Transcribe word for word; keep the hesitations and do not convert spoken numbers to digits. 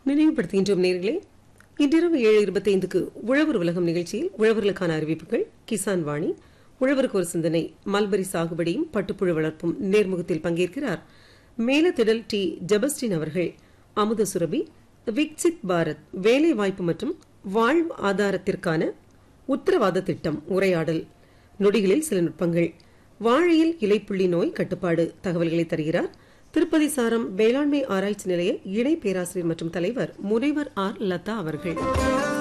நினைவுபடுத்துகின்றோம் நேர்களே, இன்றிரவு ஏழு இருபத்தி ஐந்துக்கு உழவர் உலகம் நிகழ்ச்சியில் உழவர்களுக்கான அறிவிப்புகள், கிசான் வாணி, உழவருக்கு ஒரு சிந்தனை, மல்பரி சாகுபடியும் பட்டுப்புழு வளர்ப்பும் நேர்முகத்தில் பங்கேற்கிறார் மேலத்திடல் டி ஜபஸ்டின் அவர்கள். அமுத சுரபி, விக்சித் பாரத், வேலை வாய்ப்பு மற்றும் வாழ்வு ஆதாரத்திற்கான உத்தரவாத திட்டம் உரையாடல், நொடிகளில் சில நுட்பங்கள், வாழையில் இலைப்புள்ளி நோய் கட்டுப்பாடு தகவல்களை தருகிறார் திருப்பதி சாரம் வேளாண்மை ஆராய்ச்சி நிலைய இணை பேராசிரியர் மற்றும் தலைவர் முனைவர் ஆர் லதா அவர்கள்.